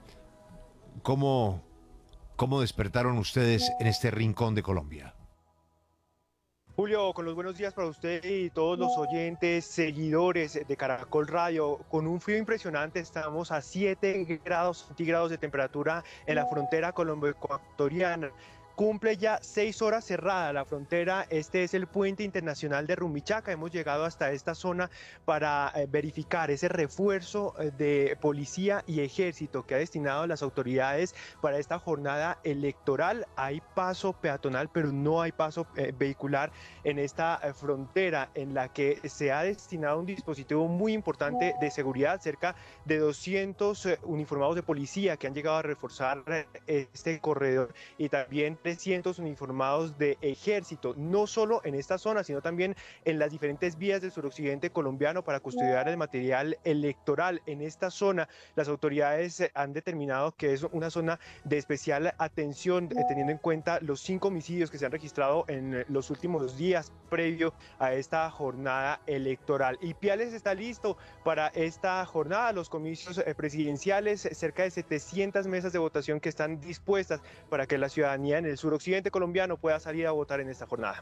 ¿cómo, cómo despertaron ustedes en este rincón de Colombia? Julio, con los buenos días para usted y todos los oyentes, seguidores de Caracol Radio. Con un frío impresionante, estamos a siete grados centígrados de temperatura en la frontera colombo-ecuatoriana. Cumple ya seis horas cerrada la frontera. Este es el puente internacional de Rumichaca. Hemos llegado hasta esta zona para eh, verificar ese refuerzo eh, de policía y ejército que ha destinado las autoridades para esta jornada electoral. Hay paso peatonal, pero no hay paso eh, vehicular en esta eh, frontera, en la que se ha destinado un dispositivo muy importante de seguridad, cerca de doscientos eh, uniformados de policía que han llegado a reforzar eh, este corredor, y también trescientos uniformados de ejército, no solo en esta zona, sino también en las diferentes vías del suroccidente colombiano para custodiar el material electoral. En esta zona, las autoridades han determinado que es una zona de especial atención, eh, teniendo en cuenta los cinco homicidios que se han registrado en los últimos días previo a esta jornada electoral. Y Piales está listo para esta jornada, los comicios eh, presidenciales, cerca de setecientas mesas de votación que están dispuestas para que la ciudadanía en el suroccidente colombiano pueda salir a votar en esta jornada.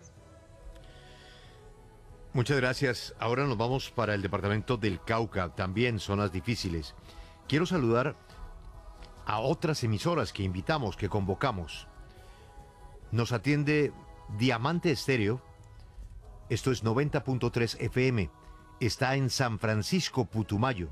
Muchas gracias. Ahora nos vamos para el departamento del Cauca, también zonas difíciles. Quiero saludar a otras emisoras que invitamos, que convocamos. Nos atiende Diamante Estéreo, esto es noventa punto tres F M, está en San Francisco, Putumayo.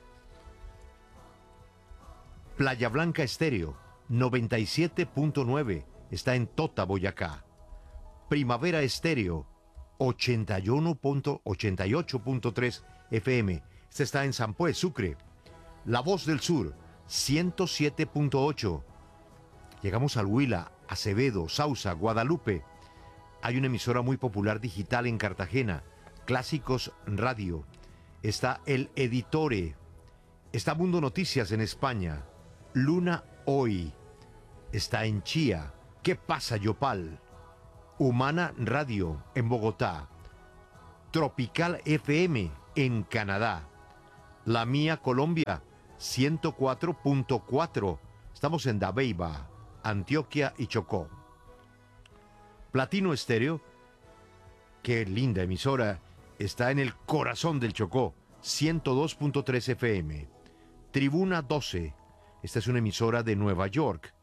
Playa Blanca Estéreo, noventa y siete punto nueve, está en Tota, Boyacá. Primavera Estéreo, ochenta y uno punto ocho punto tres F M, este está en Sampué, Sucre. La Voz del Sur, ciento siete punto ocho. Llegamos al Huila, Acevedo, Sausa, Guadalupe. Hay una emisora muy popular digital en Cartagena, Clásicos Radio. Está El Editore. Está Mundo Noticias en España. Luna Hoy. Está en Chía. ¿Qué pasa, Yopal? Humana Radio en Bogotá. Tropical F M en Canadá. La Mía Colombia, ciento cuatro punto cuatro. Estamos en Dabeiba, Antioquia y Chocó. Platino Estéreo, qué linda emisora, está en el corazón del Chocó, ciento dos punto tres F M. Tribuna doce, esta es una emisora de Nueva York.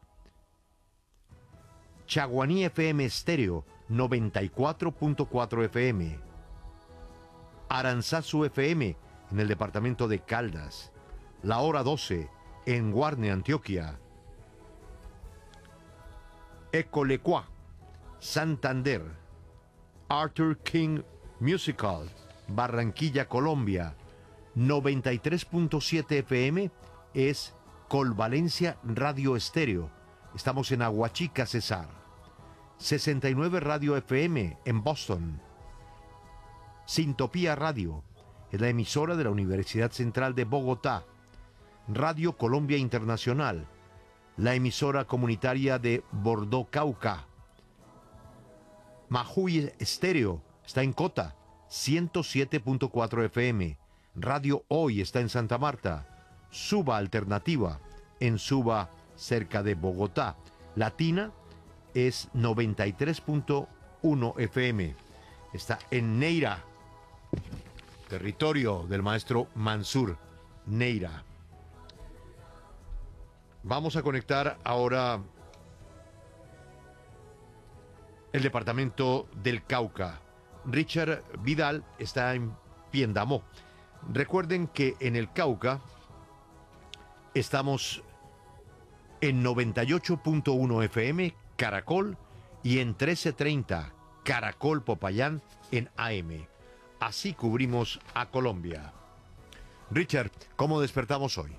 Chaguaní F M Estéreo, noventa y cuatro punto cuatro F M. Aranzazu F M, en el departamento de Caldas. La Hora doce, en Guarne, Antioquia. Ecolecuá, Santander. Arthur King Musical, Barranquilla, Colombia. noventa y tres punto siete F M es Colvalencia Radio Estéreo. Estamos en Aguachica, Cesar. sesenta y nueve Radio F M en Boston. Sintopía Radio es la emisora de la Universidad Central de Bogotá. Radio Colombia Internacional, la emisora comunitaria de Bordó, Cauca. Majuy Estéreo está en Cota, ciento siete punto cuatro F M. Radio Hoy está en Santa Marta. Suba Alternativa en Suba, cerca de Bogotá. Latina es noventa y tres punto uno F M. Está en Neira, territorio del maestro Mansur. Neira. Vamos a conectar ahora el departamento del Cauca. Richard Vidal está en Piendamó. Recuerden que en el Cauca estamos en noventa y ocho punto uno F M Caracol y en trece treinta Caracol Popayán en A M. Así cubrimos a Colombia. Richard, ¿cómo despertamos hoy?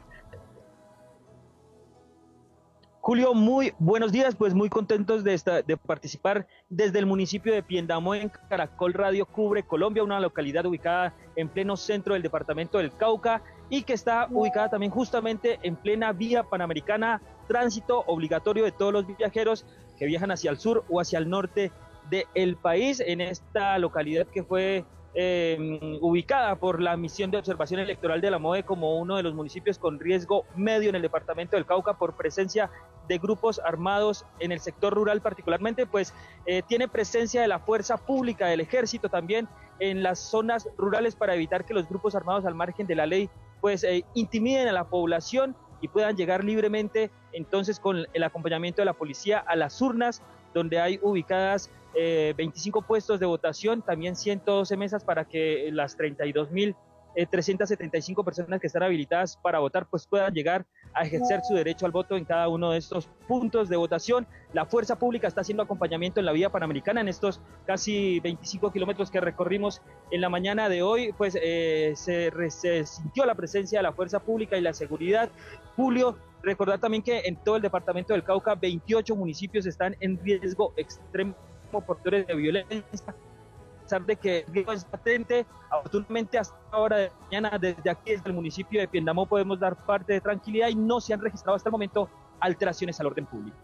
Julio, muy buenos días, pues muy contentos de, esta, de participar desde el municipio de Piendamó en Caracol Radio Cubre Colombia, una localidad ubicada en pleno centro del departamento del Cauca y que está ubicada también justamente en plena vía panamericana, tránsito obligatorio de todos los viajeros que viajan hacia el sur o hacia el norte del país, en esta localidad que fue eh, ubicada por la misión de observación electoral de la MOE como uno de los municipios con riesgo medio en el departamento del Cauca por presencia de grupos armados en el sector rural particularmente, pues eh, tiene presencia de la fuerza pública, del ejército también en las zonas rurales para evitar que los grupos armados al margen de la ley pues eh, intimiden a la población y puedan llegar libremente entonces con el acompañamiento de la policía a las urnas donde hay ubicadas eh, veinticinco puestos de votación, también ciento doce mesas para que las treinta y dos mil trescientas setenta y cinco personas que están habilitadas para votar pues puedan llegar a ejercer su derecho al voto en cada uno de estos puntos de votación. La fuerza pública está haciendo acompañamiento en la vía panamericana en estos casi veinticinco kilómetros que recorrimos en la mañana de hoy, pues eh, se, se sintió la presencia de la fuerza pública y la seguridad. Julio, recordar también que en todo el departamento del Cauca veintiocho municipios están en riesgo extremo por factores de violencia, a pesar de que el riesgo es patente. Afortunadamente hasta ahora de mañana desde aquí, desde el municipio de Piendamó, podemos dar parte de tranquilidad y no se han registrado hasta el momento alteraciones al orden público.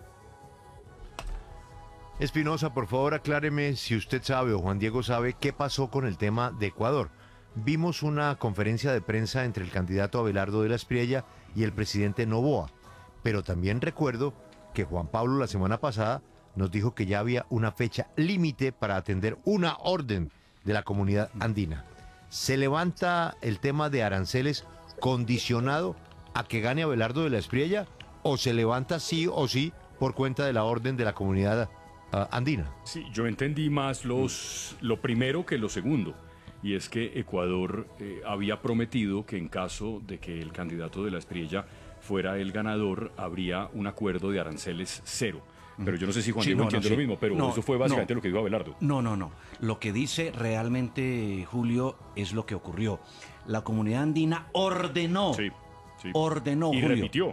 Espinosa, por favor acláreme si usted sabe o Juan Diego sabe qué pasó con el tema de Ecuador. Vimos una conferencia de prensa entre el candidato Abelardo de la Espriella y el presidente Noboa, pero también recuerdo que Juan Pablo la semana pasada nos dijo que ya había una fecha límite para atender una orden de la comunidad andina. ¿Se levanta el tema de aranceles condicionado a que gane Abelardo de la Espriella o se levanta sí o sí por cuenta de la orden de la comunidad uh, andina? Sí, yo entendí más los, lo primero que lo segundo, y es que Ecuador eh, había prometido que en caso de que el candidato de la Espriella fuera el ganador, habría un acuerdo de aranceles cero. Pero yo no sé si Juan Sí, Diego no, no, entiende sí. lo mismo, pero No, eso fue básicamente no. lo que dijo Abelardo. No, no, no. Lo que dice realmente Julio es lo que ocurrió. La comunidad andina ordenó, Sí, sí. ordenó, Y Julio, repitió.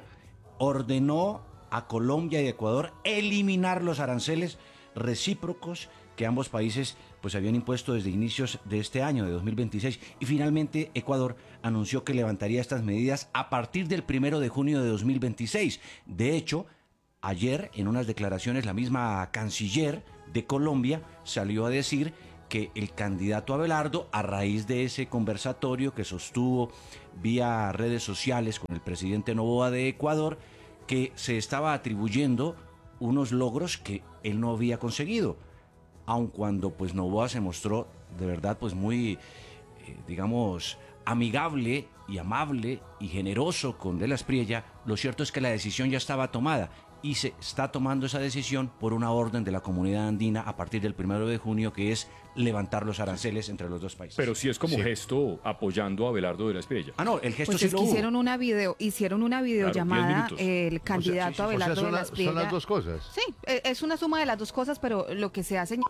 ordenó a Colombia y Ecuador eliminar los aranceles recíprocos que ambos países pues habían impuesto desde inicios de este año, de dos mil veintiséis, y finalmente Ecuador anunció que levantaría estas medidas a partir del primero de junio de dos mil veintiséis. De hecho, ayer, en unas declaraciones, la misma canciller de Colombia salió a decir que el candidato Abelardo, a raíz de ese conversatorio que sostuvo vía redes sociales con el presidente Noboa de Ecuador, que se estaba atribuyendo unos logros que él no había conseguido, aun cuando pues Noboa se mostró de verdad pues muy, eh, digamos, amigable y amable y generoso con De la Espriella. Lo cierto es que la decisión ya estaba tomada y se está tomando esa decisión por una orden de la comunidad andina a partir del primero de junio, que es levantar los aranceles entre los dos países. Pero sí es como Sí. gesto apoyando a Abelardo de la Espriella. Ah, no, el gesto Pues sí es lo que hubo. hicieron una video, hicieron una videollamada, minutos. el candidato O sea, sí, sí, Abelardo o sea, son de la la- Espriella. son las dos cosas. Sí, e- es una suma de las dos cosas, pero lo que se hace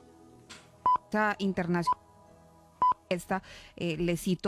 internacional, esta, eh, le cito,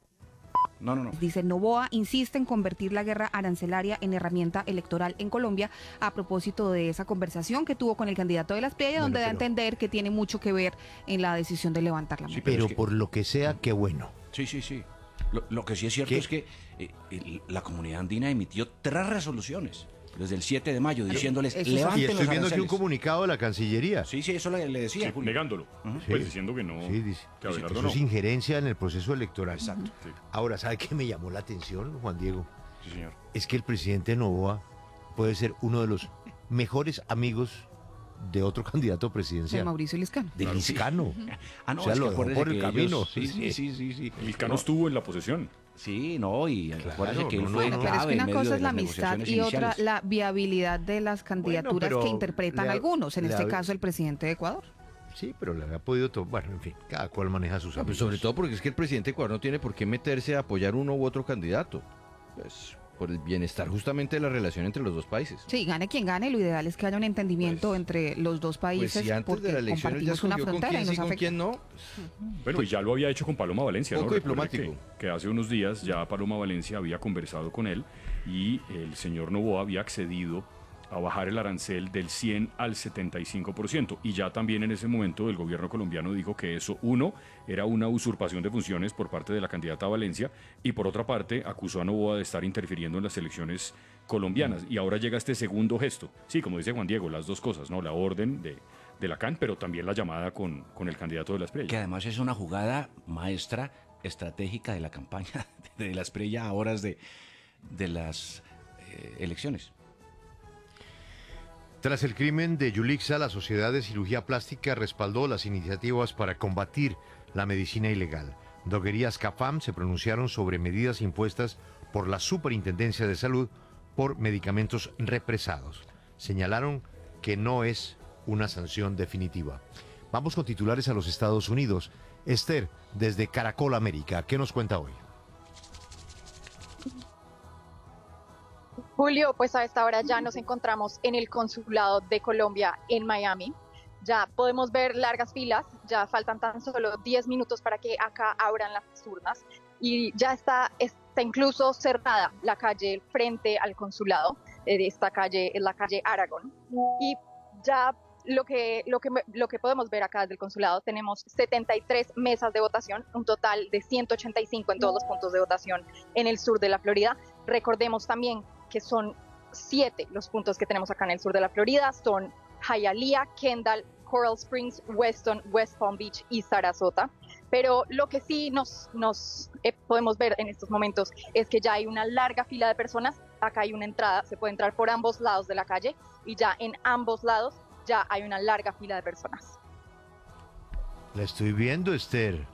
No, no, no. dice: Noboa insiste en convertir la guerra arancelaria en herramienta electoral en Colombia, a propósito de esa conversación que tuvo con el candidato de la Espriella, Bueno, donde da a pero- entender que tiene mucho que ver en la decisión de levantar la mano. pero Pero es que- por lo que sea, qué bueno. Sí, sí, sí. Lo, lo que sí es cierto ¿Qué? es que eh, el- la comunidad andina emitió tres resoluciones desde el siete de mayo diciéndoles eso es- levanten Y los estoy viendo aquí un aranceles. comunicado de la Cancillería. Sí, sí, eso le, le decía, Sí, Julio. negándolo. Ujú. Pues Sí. diciendo que no, Sí, dice. que Abelardo Eso no. es injerencia en el proceso electoral. Exacto. Sí, Ahora, ¿sabe qué me llamó la atención, Juan Diego? sí, señor. Es que el presidente Noboa puede ser uno de los mejores amigos de otro candidato De presidencial. Mauricio Liscano. De Liscano. Ah, no, O sea, es que lo dejó acuérdese por el que camino. ellos- sí, sí, sí, sí, sí. El Cano No, estuvo en la posesión. Sí, no, y acuérdese que él no, fue no, no. Pero es clave que en una medio cosa de es la las amistad negociaciones y otra iniciales. la viabilidad de las candidaturas pero que interpretan le ha- algunos, en le este ha- caso el presidente de Ecuador. Sí, pero le ha podido tomar. Bueno, en fin, cada cual maneja sus Ah, amigos. pues sobre todo porque es que el presidente de Ecuador no tiene por qué meterse a apoyar uno u otro candidato. Pues por el bienestar justamente de la relación entre los dos países. Sí, gane quien gane, lo ideal es que haya un entendimiento Pues- entre los dos países, Pues si antes porque de la elección él ya compartimos una escogió con frontera quién y sí, nos con afecta. quién no. Bueno, y ya lo había hecho con Paloma Valencia, ¿no? Poco Recuerde diplomático. Que, que hace unos días ya Paloma Valencia había conversado con él y el señor Noboa había accedido a bajar el arancel del cien al setenta y cinco por ciento. Y ya también en ese momento el gobierno colombiano dijo que eso, uno, era una usurpación de funciones por parte de la candidata Valencia, y por otra parte acusó a Noboa de estar interfiriendo en las elecciones colombianas. Y ahora llega este segundo gesto. Sí, como dice Juan Diego, las dos cosas, ¿no? La orden de, de la C A N, pero también la llamada con, con el candidato de la Espriella. Que además es una jugada maestra estratégica de la campaña de la Espriella a horas de, de las eh, elecciones. Tras el crimen de Yulixa, la Sociedad de Cirugía Plástica respaldó las iniciativas para combatir la medicina ilegal. Droguerías CAFAM se pronunciaron sobre medidas impuestas por la Superintendencia de Salud por medicamentos represados. Señalaron que no es una sanción definitiva. Vamos con titulares a los Estados Unidos. Esther, desde Caracol América, ¿qué nos cuenta hoy? Julio, pues a esta hora ya nos encontramos en el Consulado de Colombia en Miami. Ya podemos ver largas filas, ya faltan tan solo diez minutos para que acá abran las urnas y ya está, está incluso cerrada la calle frente al consulado. Esta calle es la calle Aragón y ya lo que, lo que, lo que podemos ver acá desde el consulado, tenemos setenta y tres mesas de votación, un total de ciento ochenta y cinco en todos los puntos de votación en el sur de la Florida. Recordemos también que son siete los puntos que tenemos acá en el sur de la Florida, son Hialeah, Kendall, Coral Springs, Weston, West Palm Beach y Sarasota. Pero lo que sí nos, nos eh, podemos ver en estos momentos es que ya hay una larga fila de personas. Acá hay una entrada, se puede entrar por ambos lados de la calle y ya en ambos lados ya hay una larga fila de personas. La estoy viendo, Esther.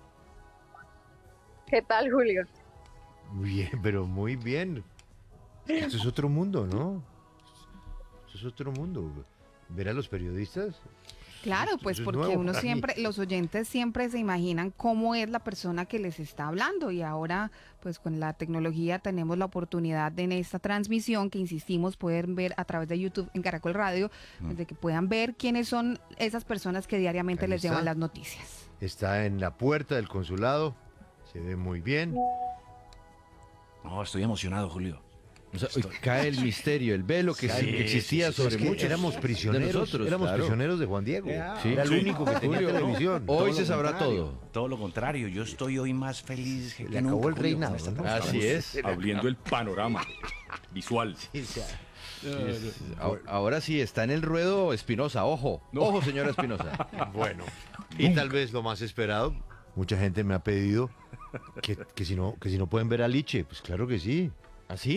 ¿Qué tal, Julio? Bien, pero muy bien. Esto es otro mundo, ¿no? Esto es otro mundo. Ver a los periodistas. Claro, esto, pues esto porque uno siempre, los oyentes siempre se imaginan cómo es la persona que les está hablando y ahora pues con la tecnología tenemos la oportunidad de en esta transmisión que insistimos pueden ver a través de YouTube en Caracol Radio, mm. de que puedan ver quiénes son esas personas que diariamente Ahí les está. llevan las noticias. Está en la puerta del consulado, se ve muy bien. No, estoy emocionado, Julio. O sea, cae el misterio, el velo que sí, existía sí, sí, sobre es que muchos éramos prisioneros, de nosotros, éramos claro. prisioneros de Juan Diego. Sí, Era el sí. único que tenía Julio, televisión. No. Hoy todo se sabrá contrario, todo. Todo lo contrario, yo estoy hoy más feliz que, Le que acabó nunca, el Julio, reinado, con esta ¿no? Así es. Abriendo el panorama visual. Sí, o sea, sí, ahora sí, está en el ruedo Espinosa, ojo. No. Ojo, señora Espinosa. Bueno, y tal vez lo más esperado, mucha gente me ha pedido que, que, si no, que si no pueden ver a Liche, pues claro que sí. ¿Así?